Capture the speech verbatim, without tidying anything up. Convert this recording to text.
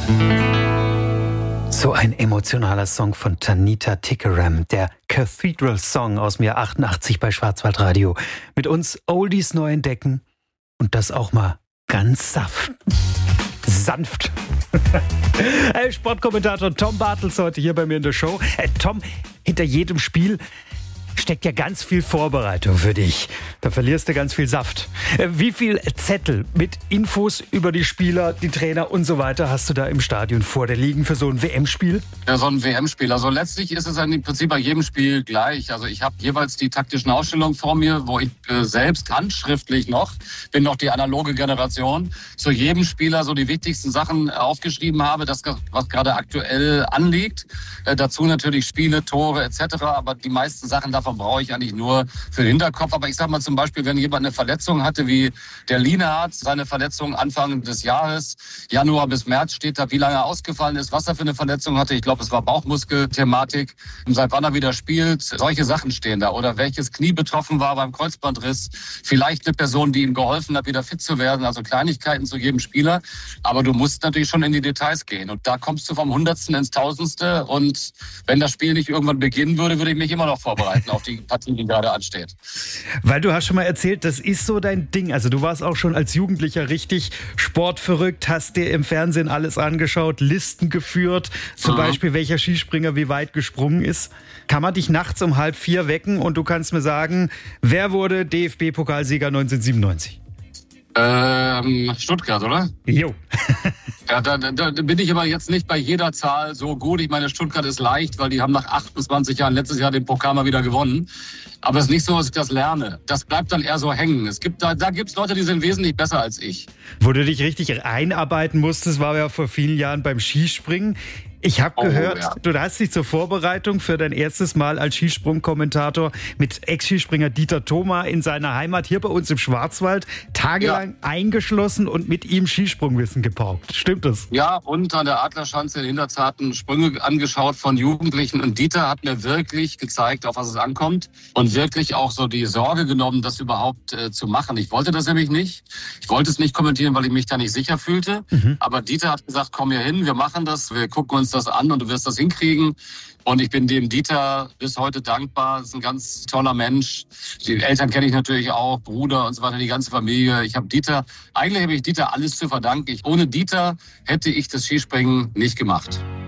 So ein emotionaler Song von Tanita Tikaram, der Cathedral Song aus dem Jahr achtundachtzig bei Schwarzwaldradio. Mit uns Oldies neu entdecken und das auch mal ganz saft. sanft. Hey, Sportkommentator Tom Bartels heute hier bei mir in der Show. Hey, Tom, hinter jedem Spiel steckt ja ganz viel Vorbereitung für dich. Da verlierst du ganz viel Saft. Wie viel Zettel mit Infos über die Spieler, die Trainer und so weiter hast du da im Stadion vor dir liegen für so ein W M-Spiel? Ja, so ein W M-Spiel. Also letztlich ist es im Prinzip bei jedem Spiel gleich. Also ich habe jeweils die taktischen Ausstellungen vor mir, wo ich äh, selbst handschriftlich noch, bin noch die analoge Generation, zu jedem Spieler so die wichtigsten Sachen aufgeschrieben habe, das, was gerade aktuell anliegt. Äh, dazu natürlich Spiele, Tore et cetera. Aber die meisten Sachen davon brauche ich eigentlich nur für den Hinterkopf. Aber ich sage mal zum Beispiel, wenn jemand eine Verletzung hatte, wie der Lienhardt, seine Verletzung Anfang des Jahres, Januar bis März steht da, wie lange er ausgefallen ist, was er für eine Verletzung hatte. Ich glaube, es war Bauchmuskelthematik. Und seit wann er wieder spielt, solche Sachen stehen da. Oder welches Knie betroffen war beim Kreuzbandriss. Vielleicht eine Person, die ihm geholfen hat, wieder fit zu werden. Also Kleinigkeiten zu jedem Spieler. Aber du musst natürlich schon in die Details gehen. Und da kommst du vom Hundertsten ins Tausendste. Und wenn das Spiel nicht irgendwann beginnen würde, würde ich mich immer noch vorbereiten auf die Partie, die gerade ansteht. Weil du hast schon mal erzählt, das ist so dein Ding. Also du warst auch schon als Jugendlicher richtig sportverrückt, hast dir im Fernsehen alles angeschaut, Listen geführt, zum mhm. Beispiel welcher Skispringer wie weit gesprungen ist. Kann man dich nachts um halb vier wecken und du kannst mir sagen, wer wurde D F B-Pokalsieger neunzehnhundertsiebenundneunzig? Ähm, Stuttgart, oder? Jo. Ja, da, da, da bin ich aber jetzt nicht bei jeder Zahl so gut. Ich meine, Stuttgart ist leicht, weil die haben nach achtundzwanzig Jahren letztes Jahr den Pokal mal wieder gewonnen. Aber es ist nicht so, dass ich das lerne. Das bleibt dann eher so hängen. Es gibt da, da gibt es Leute, die sind wesentlich besser als ich. Wo du dich richtig einarbeiten musstest, war ja vor vielen Jahren beim Skispringen. Ich habe gehört, oh, ja. du hast dich zur Vorbereitung für dein erstes Mal als Skisprungkommentator mit Ex-Skispringer Dieter Thoma in seiner Heimat hier bei uns im Schwarzwald tagelang ja. eingeschlossen und mit ihm Skisprungwissen gepaukt. Stimmt das? Ja, und an der Adlerschanze in Hinterzarten Sprünge angeschaut von Jugendlichen. Und Dieter hat mir wirklich gezeigt, auf was es ankommt. Und wirklich auch so die Sorge genommen, das überhaupt äh, zu machen. Ich wollte das nämlich nicht. Ich wollte es nicht kommentieren, weil ich mich da nicht sicher fühlte. Mhm. Aber Dieter hat gesagt, komm hier hin, wir machen das, wir gucken uns das an und du wirst das hinkriegen. Und ich bin dem Dieter bis heute dankbar. Das ist ein ganz toller Mensch. Die Eltern kenne ich natürlich auch, Bruder und so weiter, die ganze Familie. Ich habe Dieter, eigentlich habe ich Dieter alles zu verdanken. Ich, ohne Dieter hätte ich das Skispringen nicht gemacht.